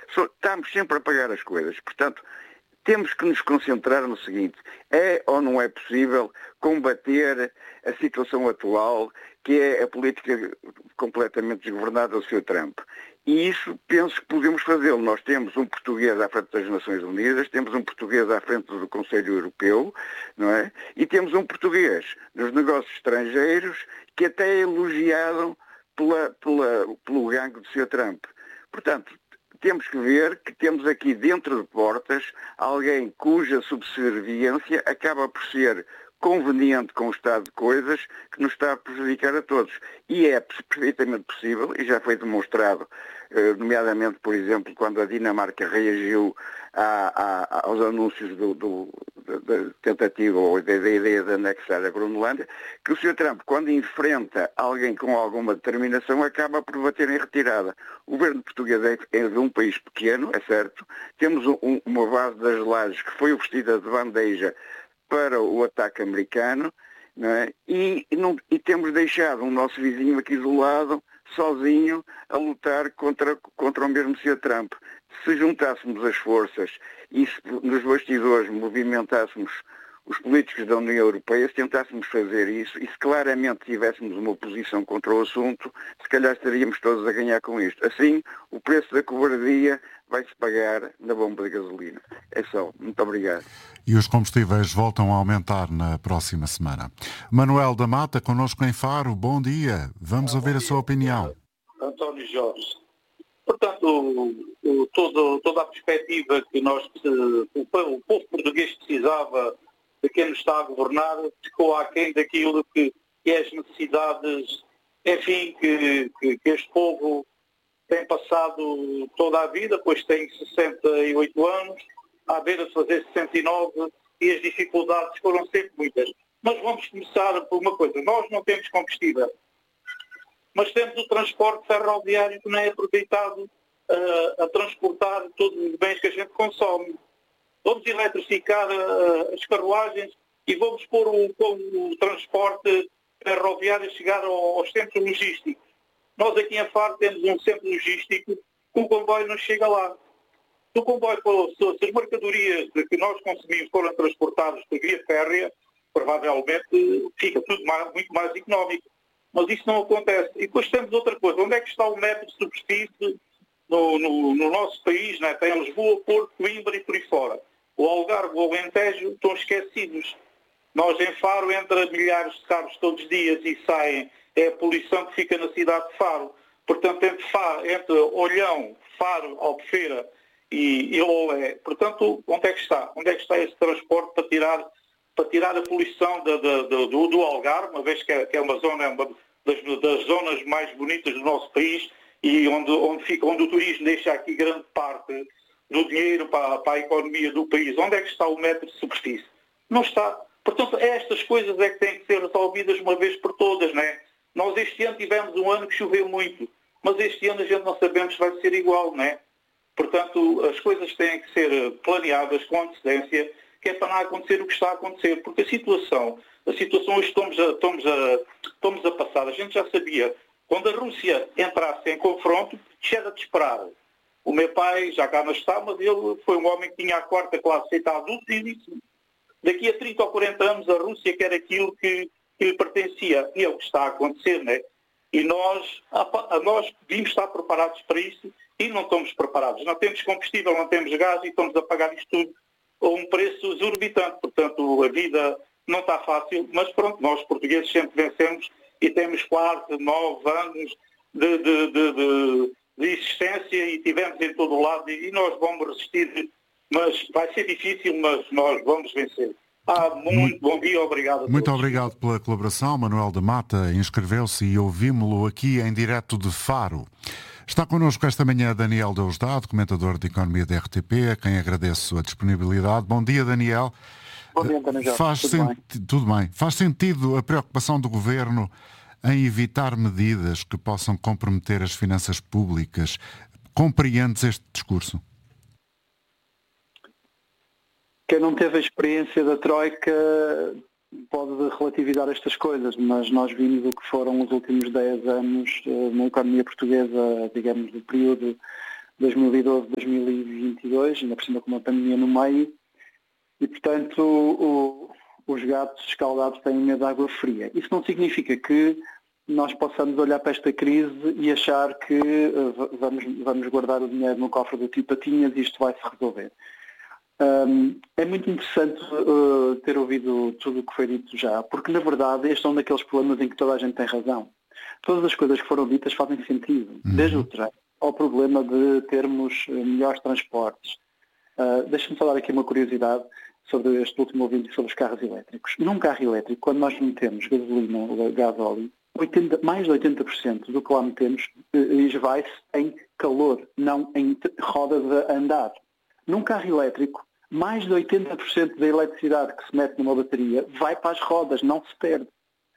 Estamos sempre a pagar as coisas. Portanto, temos que nos concentrar no seguinte: é ou não é possível combater a situação atual, que é a política completamente desgovernada do Sr. Trump? E isso penso que podemos fazê-lo. Nós temos um português à frente das Nações Unidas, temos um português à frente do Conselho Europeu, não é? E temos um português nos negócios estrangeiros que até é elogiado pelo gangue do Sr. Trump. Portanto, temos que ver que temos aqui dentro de portas alguém cuja subserviência acaba por ser conveniente com o estado de coisas que nos está a prejudicar a todos. E é perfeitamente possível, e já foi demonstrado, nomeadamente, por exemplo, quando a Dinamarca reagiu aos anúncios da tentativa ou da ideia de anexar a Groenlândia, que o Sr. Trump, quando enfrenta alguém com alguma determinação, acaba por bater em retirada. O governo português é de um país pequeno, é certo, temos uma base das lajes que foi oferecida de bandeja para o ataque americano, não é? E temos deixado o nosso vizinho aqui isolado, sozinho, a lutar contra o mesmo Sr. Trump. Se juntássemos as forças e se nos bastidores movimentássemos os políticos da União Europeia, se tentássemos fazer isso e se claramente tivéssemos uma posição contra o assunto, se calhar estaríamos todos a ganhar com isto. Assim, o preço da cobardia vai-se pagar na bomba de gasolina. É só. Muito obrigado. E os combustíveis voltam a aumentar na próxima semana. Manuel da Mata, connosco em Faro. Bom dia. Vamos ouvir a sua opinião. António Jorge. Portanto, toda a perspectiva que o povo português precisava de quem nos está a governar ficou aquém daquilo que é as necessidades, enfim, que este povo tem passado toda a vida, pois tem 68 anos, à beira de fazer 69, e as dificuldades foram sempre muitas. Mas vamos começar por uma coisa: nós não temos combustível, mas temos o transporte ferroviário que não é aproveitado a transportar todos os bens que a gente consome. Vamos eletrificar as carruagens e vamos pôr o transporte ferroviário a chegar aos centros logísticos. Nós aqui em Faro temos um centro logístico que o comboio não chega lá. Se o comboio, se as mercadorias que nós consumimos forem transportadas por via férrea, provavelmente fica tudo muito mais económico. Mas isso não acontece. E depois temos outra coisa: onde é que está o método de superfície no nosso país, né? Tem Lisboa, Porto, Coimbra e por aí fora. O Algarve, o Alentejo estão esquecidos. Nós em Faro entra milhares de carros todos os dias e saem. É a poluição que fica na cidade de Faro. Portanto, entre Olhão, Faro, Albufeira e Lolé, portanto, onde é que está? Onde é que está esse transporte para tirar a poluição do Algarve, uma vez que é uma das zonas mais bonitas do nosso país e onde o turismo deixa aqui grande parte do dinheiro para a economia do país? Onde é que está o metro de superfície? Não está. Portanto, estas coisas é que têm que ser resolvidas uma vez por todas, não é? Nós este ano tivemos um ano que choveu muito, mas este ano a gente não sabemos se vai ser igual, não é? Portanto, as coisas têm que ser planeadas com antecedência, que é para não acontecer o que está a acontecer, porque a situação hoje estamos a passar, a gente já sabia, quando a Rússia entrasse em confronto, já era de esperar. O meu pai já cá não está, mas ele foi um homem que tinha a quarta classe feita adulto e disse: daqui a 30 ou 40 anos a Rússia quer aquilo que lhe pertencia. E é o que está a acontecer, não é? E nós devíamos estar preparados para isso e não estamos preparados. Não temos combustível, não temos gás e estamos a pagar isto tudo a um preço exorbitante. Portanto, a vida não está fácil, mas pronto, nós portugueses sempre vencemos e temos quase 9 anos de existência e tivemos em todo o lado e nós vamos resistir, mas vai ser difícil, mas nós vamos vencer. Muito bom dia, obrigado a todos. Muito obrigado pela colaboração. Manuel da Mata inscreveu-se e ouvimos-lo aqui em direto de Faro. Está connosco esta manhã Daniel Deusdado, comentador de Economia da RTP, a quem agradeço a disponibilidade. Bom dia, Daniel. Bom dia, António Jorge. Tudo bem. Faz sentido a preocupação do Governo em evitar medidas que possam comprometer as finanças públicas? Compreendes este discurso? Quem não teve a experiência da Troika pode relativizar estas coisas, mas nós vimos o que foram os últimos 10 anos na economia portuguesa, digamos, do período 2012, 2022, ainda por cima com uma pandemia no meio, e portanto os gatos escaldados têm medo de água fria. Isso não significa que nós possamos olhar para esta crise e achar que vamos guardar o dinheiro no cofre do tio Patinhas e isto vai se resolver. É muito interessante ter ouvido tudo o que foi dito já, porque na verdade este é um daqueles problemas em que toda a gente tem razão. Todas as coisas que foram ditas fazem sentido, desde o trem ao problema de termos melhores transportes. Deixa-me falar aqui uma curiosidade sobre este último ouvinte, sobre os carros elétricos. Num carro elétrico, quando nós metemos gasolina ou gasóleo, mais de 80% do que lá metemos esvai-se em calor, não em rodas a andar. Num carro elétrico, mais de 80% da eletricidade que se mete numa bateria vai para as rodas, não se perde.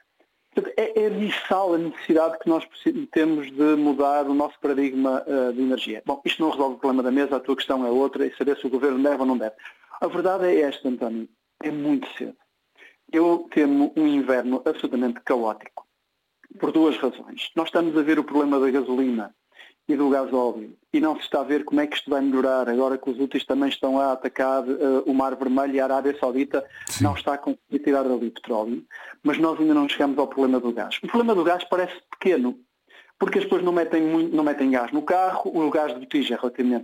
É abissal a necessidade que nós temos de mudar o nosso paradigma de energia. Bom, isto não resolve o problema da mesa, a tua questão é outra, e saber se o governo deve ou não deve. A verdade é esta, António, é muito cedo. Eu temo um inverno absolutamente caótico, por duas razões. Nós estamos a ver o problema da gasolina e do gasóleo, e não se está a ver como é que isto vai melhorar, agora que os úteis também estão a atacar o Mar Vermelho e a Arábia Saudita não está a conseguir tirar dali petróleo, mas nós ainda não chegamos ao problema do gás. O problema do gás parece pequeno, porque as pessoas não metem gás no carro, o gás de botija relativamente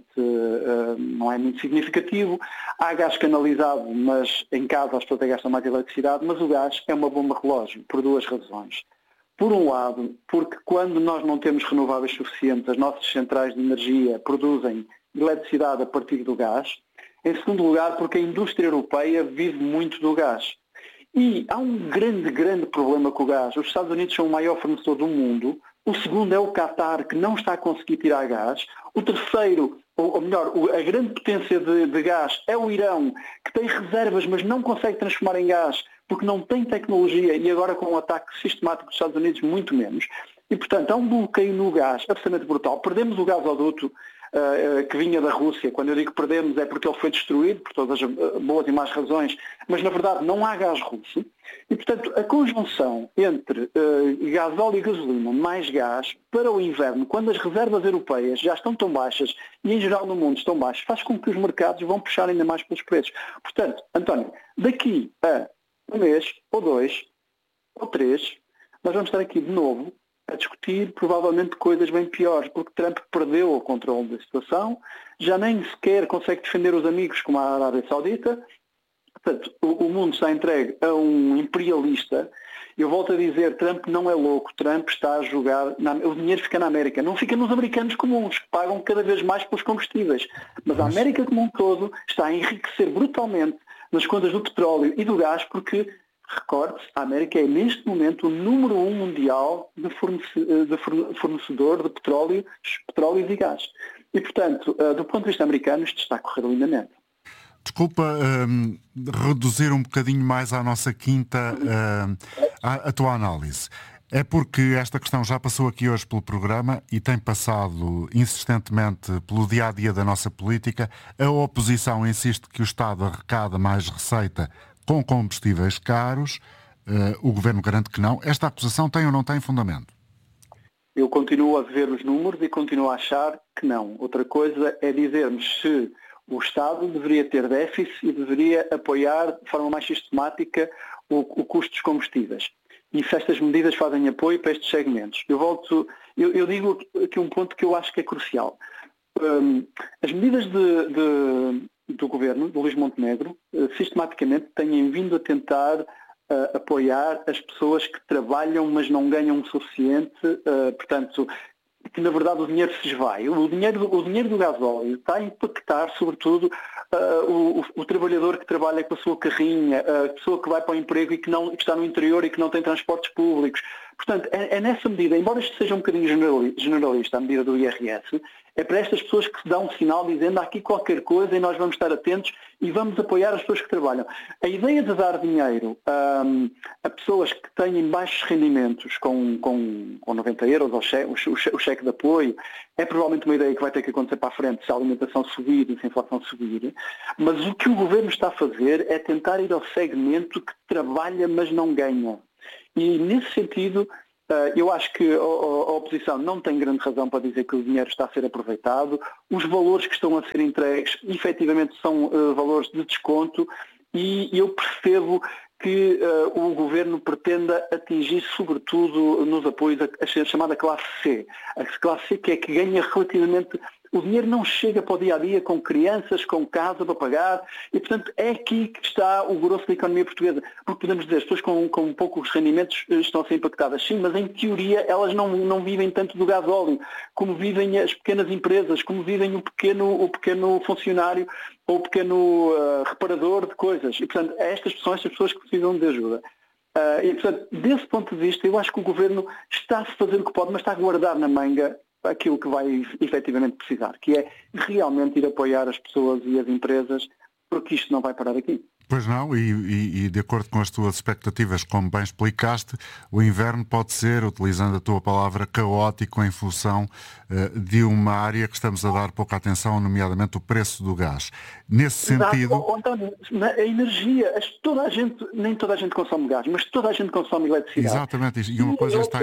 não é muito significativo, há gás canalizado, mas em casa as pessoas gastam mais eletricidade, mas o gás é uma bomba relógio, por duas razões. Por um lado, porque quando nós não temos renováveis suficientes, as nossas centrais de energia produzem eletricidade a partir do gás. Em segundo lugar, porque a indústria europeia vive muito do gás. E há um grande problema com o gás. Os Estados Unidos são o maior fornecedor do mundo. O segundo é o Qatar, que não está a conseguir tirar gás. O terceiro, ou melhor, a grande potência de gás é o Irão, que tem reservas, mas não consegue transformar em gás, porque não tem tecnologia, e agora com um ataque sistemático dos Estados Unidos, muito menos. E, portanto, há um bloqueio no gás absolutamente brutal. Perdemos o gasoduto que vinha da Rússia. Quando eu digo perdemos é porque ele foi destruído, por todas as boas e más razões, mas, na verdade, não há gás russo. E, portanto, a conjunção entre gasóleo e gasolina mais gás para o inverno, quando as reservas europeias já estão tão baixas e, em geral, no mundo estão baixas, faz com que os mercados vão puxar ainda mais pelos preços. Portanto, António, daqui a um mês, ou 2, ou 3, nós vamos estar aqui de novo a discutir provavelmente coisas bem piores, porque Trump perdeu o controle da situação, já nem sequer consegue defender os amigos como a Arábia Saudita. Portanto, o mundo está entregue a um imperialista. Eu volto a dizer, Trump não é louco, Trump está a jogar, o dinheiro fica na América, não fica nos americanos comuns, que pagam cada vez mais pelos combustíveis. Mas a América como um todo está a enriquecer brutalmente nas contas do petróleo e do gás, porque, recorde-se, a América é neste momento o número 1 mundial de fornecedor de petróleo e gás. E, portanto, do ponto de vista americano, isto está a correr lindamente. Desculpa reduzir um bocadinho mais à nossa quinta a tua análise. É porque esta questão já passou aqui hoje pelo programa e tem passado insistentemente pelo dia-a-dia da nossa política. A oposição insiste que o Estado arrecada mais receita com combustíveis caros. O Governo garante que não. Esta acusação tem ou não tem fundamento? Eu continuo a ver os números e continuo a achar que não. Outra coisa é dizermos se o Estado deveria ter déficit e deveria apoiar de forma mais sistemática o custo dos combustíveis. E se estas medidas fazem apoio para estes segmentos. Eu digo aqui um ponto que eu acho que é crucial. As medidas do Governo, do Luís Montenegro, sistematicamente têm vindo a tentar apoiar as pessoas que trabalham, mas não ganham o suficiente, portanto, que na verdade o dinheiro se esvai. O dinheiro do gasóleo está a impactar, sobretudo, o trabalhador que trabalha com a sua carrinha, a pessoa que vai para o emprego e que está no interior e que não tem transportes públicos. Portanto, é nessa medida, embora isto seja um bocadinho generalista, a medida do IRS, é para estas pessoas que se dá um sinal dizendo há aqui qualquer coisa e nós vamos estar atentos e vamos apoiar as pessoas que trabalham. A ideia de dar dinheiro a pessoas que têm baixos rendimentos com 90 euros o cheque de apoio é provavelmente uma ideia que vai ter que acontecer para a frente se a alimentação subir e se a inflação subir, mas o que o Governo está a fazer é tentar ir ao segmento que trabalha mas não ganha. E nesse sentido Eu acho que a oposição não tem grande razão para dizer que o dinheiro está a ser aproveitado. Os valores que estão a ser entregues, efetivamente, são valores de desconto e eu percebo que o Governo pretenda atingir, sobretudo, nos apoios, a chamada classe C. A classe C que é que ganha relativamente... O dinheiro não chega para o dia-a-dia com crianças, com casa para pagar e, portanto, é aqui que está o grosso da economia portuguesa. Porque podemos dizer, as pessoas com poucos rendimentos estão a ser impactadas, sim, mas em teoria elas não vivem tanto do gasóleo, como vivem as pequenas empresas, como vivem o pequeno funcionário ou o pequeno reparador de coisas. E, portanto, são estas pessoas que precisam de ajuda. E, portanto, desse ponto de vista, eu acho que o Governo está a fazer o que pode, mas está a guardar na manga aquilo que vai efetivamente precisar, que é realmente ir apoiar as pessoas e as empresas, porque isto não vai parar aqui. Pois não, e de acordo com as tuas expectativas, como bem explicaste, o inverno pode ser, utilizando a tua palavra, caótico em função de uma área que estamos a dar pouca atenção, nomeadamente o preço do gás. Nesse sentido... António, a energia, nem toda a gente consome gás, mas toda a gente consome eletricidade. Exatamente, e uma coisa está...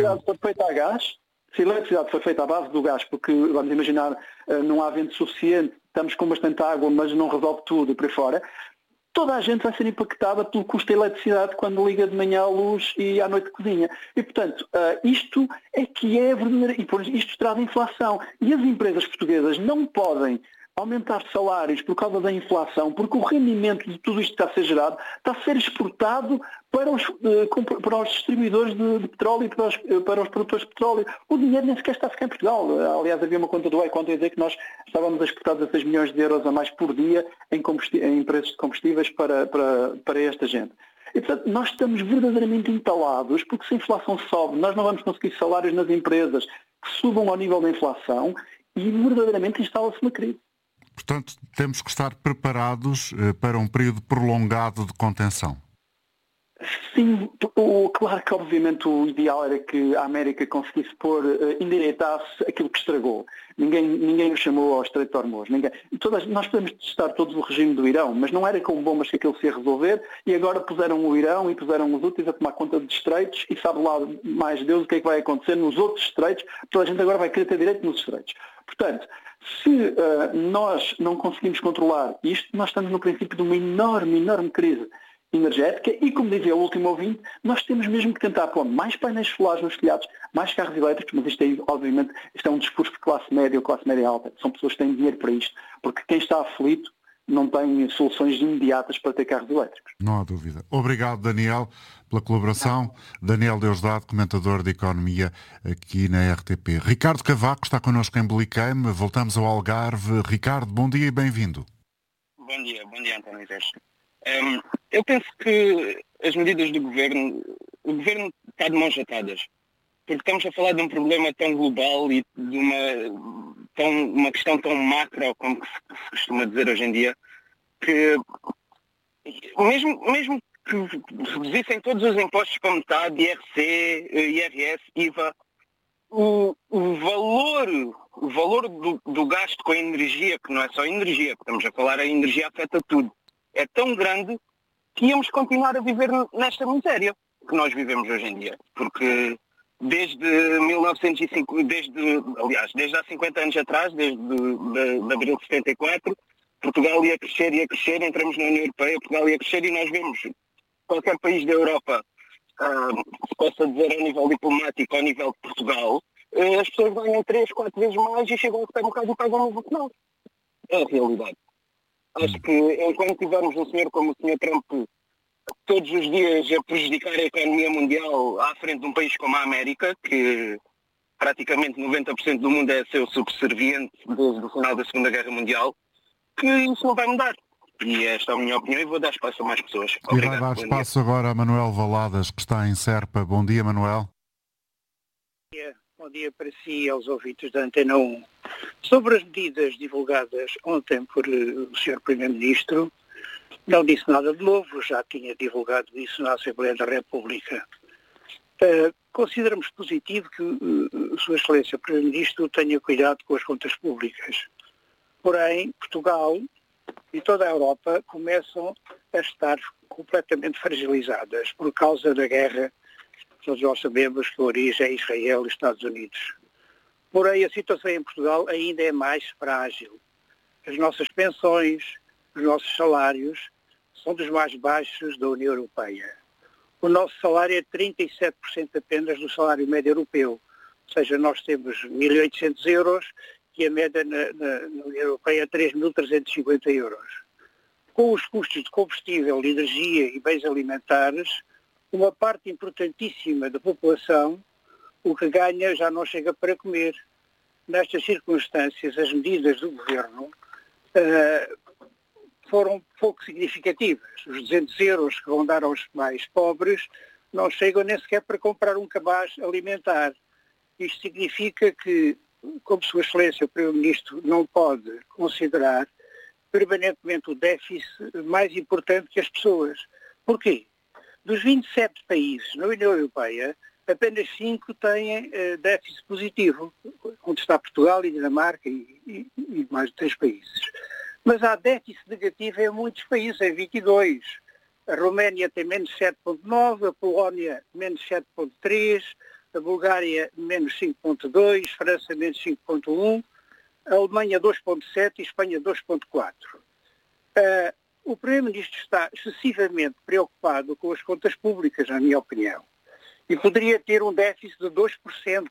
Se a eletricidade foi feita à base do gás, porque, vamos imaginar, não há vento suficiente, estamos com bastante água, mas não resolve tudo e por aí fora, toda a gente vai ser impactada pelo custo da eletricidade quando liga de manhã a luz e à noite cozinha. E, portanto, isto é que é verdadeiro, e isto traz inflação. E as empresas portuguesas não podem aumentar salários por causa da inflação, porque o rendimento de tudo isto que está a ser gerado está a ser exportado para os distribuidores de petróleo e para os produtores de petróleo. O dinheiro nem sequer está a ficar em Portugal. Aliás, havia uma conta do ECO a dizer que nós estávamos a exportar 16 milhões de euros a mais por dia em preços de combustíveis para esta gente. E, portanto, nós estamos verdadeiramente entalados, porque se a inflação sobe, nós não vamos conseguir salários nas empresas que subam ao nível da inflação e verdadeiramente instala-se uma crise. Portanto, temos que estar preparados para um período prolongado de contenção. Sim, claro que obviamente o ideal era que a América conseguisse endireitasse aquilo que estragou. Ninguém o chamou ao Estreito de Hormuz. Nós podemos testar todos o regime do Irão, mas não era com bombas que aquilo se ia resolver e agora puseram o Irão e puseram os úteis a tomar conta de estreitos e sabe lá mais Deus o que é que vai acontecer nos outros estreitos. Toda a gente agora vai querer ter direito nos estreitos. Portanto, se nós não conseguimos controlar isto, nós estamos no princípio de uma enorme crise energética e, como dizia o último ouvinte, nós temos mesmo que tentar pôr mais painéis solares nos telhados, mais carros elétricos, mas isto aí, obviamente, isto é um discurso de classe média ou classe média alta. São pessoas que têm dinheiro para isto, porque quem está aflito não tem soluções imediatas para ter carros elétricos. Não há dúvida. Obrigado, Daniel, pela colaboração. Daniel Deusdado, comentador de Economia aqui na RTP. Ricardo Cavaco está connosco em Belicame. Voltamos ao Algarve. Ricardo, bom dia e bem-vindo. Bom dia, António Inês. Eu penso que as medidas do Governo, o Governo está de mãos atadas, porque estamos a falar de um problema tão global e de uma questão tão macro, como se costuma dizer hoje em dia, que mesmo que reduzissem todos os impostos para metade, IRC, IRS, IVA, o valor do gasto com a energia, que não é só energia, porque estamos a falar, a energia afeta tudo, é tão grande que íamos continuar a viver nesta miséria que nós vivemos hoje em dia. Porque desde há 50 anos atrás, desde de abril de 74, Portugal ia crescer, entramos na União Europeia, Portugal ia crescer e nós vemos qualquer país da Europa, se possa dizer ao nível diplomático, ao nível de Portugal, as pessoas ganham 3, 4 vezes mais e chegam ao supermercado e pagam no final. É a realidade. Acho que enquanto tivermos um senhor como o Sr. Trump todos os dias a prejudicar a economia mundial à frente de um país como a América, que praticamente 90% do mundo é seu subserviente desde o final da Segunda Guerra Mundial, que isso não vai mudar. E esta é a minha opinião e vou dar espaço a mais pessoas. Obrigado. E vai dar espaço agora a Manuel Valadas, que está em Serpa. Bom dia, Manuel. Bom dia para si e aos ouvintes da Antena 1. Sobre as medidas divulgadas ontem por o Sr. Primeiro-Ministro, não disse nada de novo, já tinha divulgado isso na Assembleia da República. Consideramos positivo que Sua Excelência Primeiro-Ministro tenha cuidado com as contas públicas. Porém, Portugal e toda a Europa começam a estar completamente fragilizadas por causa da guerra Todos nós sabemos que a origem é Israel e Estados Unidos. Porém, a situação em Portugal ainda é mais frágil. As nossas pensões, os nossos salários são dos mais baixos da União Europeia. O nosso salário é 37% apenas do salário médio europeu. Ou seja, nós temos 1.800 euros e a média na União Europeia é 3.350 euros. Com os custos de combustível, energia e bens alimentares, uma parte importantíssima da população, o que ganha já não chega para comer. Nestas circunstâncias, as medidas do Governo foram pouco significativas. Os 200 euros que vão dar aos mais pobres não chegam nem sequer para comprar um cabaz alimentar. Isto significa que, como Sua Excelência, o Primeiro-Ministro não pode considerar permanentemente o déficit mais importante que as pessoas. Porquê? Dos 27 países na União Europeia, apenas 5 têm déficit positivo, onde está Portugal e Dinamarca e mais de 3 países. Mas há déficit negativo em muitos países, em 22. A Roménia tem menos 7,9, a Polónia menos 7,3, a Bulgária menos 5,2, França menos 5,1, a Alemanha 2,7 e Espanha 2,4. O Primeiro-Ministro está excessivamente preocupado com as contas públicas, na minha opinião, e poderia ter um déficit de 2%,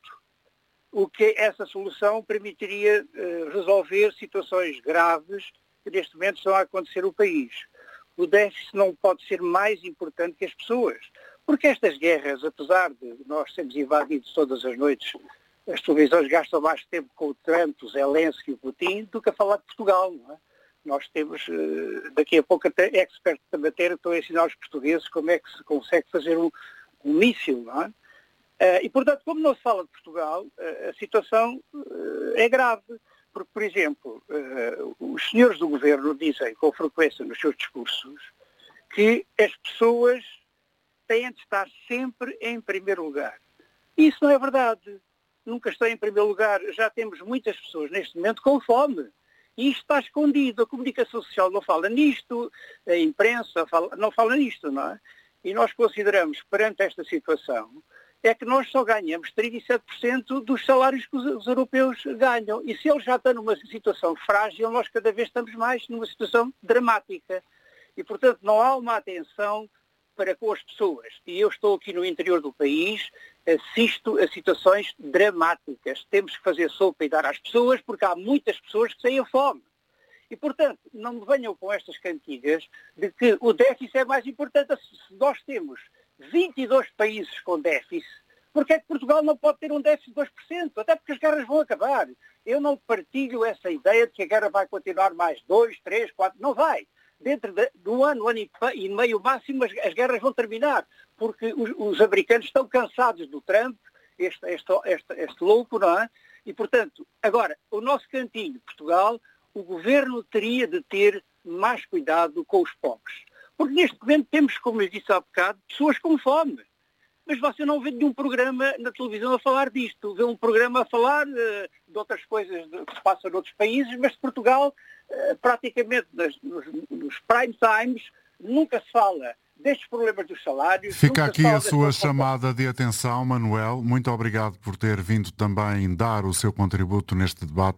o que essa solução permitiria resolver situações graves que neste momento estão a acontecer no país. O déficit não pode ser mais importante que as pessoas, porque estas guerras, apesar de nós sermos invadidos todas as noites, as televisões gastam mais tempo com o Trump, o Zelensky e o Putin do que a falar de Portugal, não é? Nós temos, daqui a pouco, até expert da matéria, estão a ensinar aos portugueses como é que se consegue fazer um míssil, não é? E, portanto, como não se fala de Portugal, a situação é grave. Porque, por exemplo, os senhores do Governo dizem com frequência nos seus discursos que as pessoas têm de estar sempre em primeiro lugar. Isso não é verdade. Nunca estão em primeiro lugar. Já temos muitas pessoas neste momento com fome. E isto está escondido. A comunicação social não fala nisto, a imprensa não fala nisto, não é? E nós consideramos, perante esta situação, é que nós só ganhamos 37% dos salários que os europeus ganham. E se eles já estão numa situação frágil, nós cada vez estamos mais numa situação dramática. E, portanto, não há uma atenção para com as pessoas. E eu estou aqui no interior do país, assisto a situações dramáticas. Temos que fazer sopa e dar às pessoas, porque há muitas pessoas que têm fome. E, portanto, não me venham com estas cantigas de que o déficit é mais importante. Se nós temos 22 países com déficit, porque é que Portugal não pode ter um déficit de 2%? Até porque as guerras vão acabar. Eu não partilho essa ideia de que a guerra vai continuar mais 2, 3, 4. Não vai. Dentro do ano e meio máximo, as guerras vão terminar. Porque os americanos estão cansados do Trump, este louco, não é? E, portanto, agora, o nosso cantinho, Portugal, o governo teria de ter mais cuidado com os pobres. Porque neste momento temos, como eu disse há bocado, pessoas com fome. Mas você não vê nenhum programa na televisão a falar disto. Vê um programa a falar de outras coisas que se passam noutros países, mas de Portugal, praticamente nos prime times, nunca se fala destes problemas dos salários. Fica aqui a sua chamada de atenção, Manuel. Muito obrigado por ter vindo também dar o seu contributo neste debate